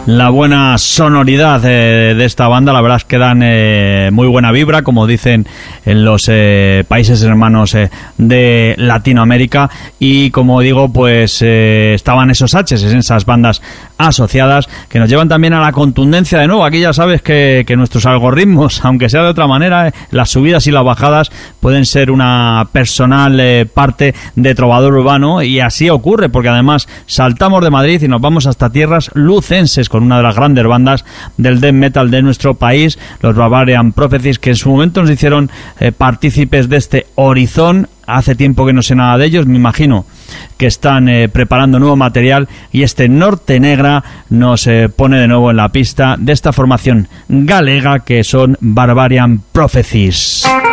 la buena sonoridad de esta banda. La verdad es que dan muy buena vibra, como dicen en los países hermanos de Latinoamérica, y como digo, pues estaban esos H's en esas bandas asociadas que nos llevan también a la contundencia de nuevo. Aquí ya sabes que nuestros algoritmos, aunque sea de otra manera, las subidas y las bajadas pueden ser una personal parte de Trovador Urbano, y así ocurre, porque además saltamos de Madrid y nos vamos hasta tierras lucenses con una de las grandes bandas del death metal de nuestro país, los Barbarian Prophecies, que en su momento nos hicieron partícipes de este Horizon. Hace tiempo que no sé nada de ellos, me imagino que están preparando nuevo material, y este Norte Negra nos pone de nuevo en la pista de esta formación galega que son Barbarian Prophecies.